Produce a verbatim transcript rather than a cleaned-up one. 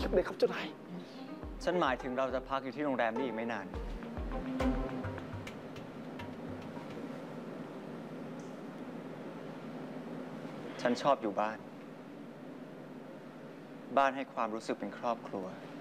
กเลยครับเจ้านายฉันหมายถึงเราจะพักอยู่ที่โรงแรมนี้อีกไม่นานฉันชอบอยู่บ้านบ้านให้ความรู้สึกเป็นครอบครัว